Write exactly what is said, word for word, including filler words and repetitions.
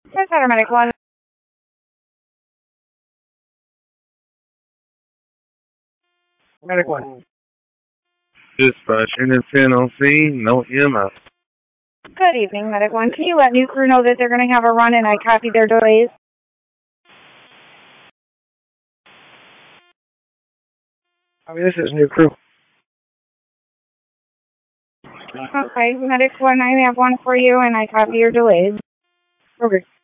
That's Medic one. Medic one. Dispatch, N on scene, no E M S. Good evening, Medic one. Can you let new crew know that they're going to have a run and I copy their delays? I mean, this is new crew. Okay, Medic one, I have one for you and I copy your delays. Okay.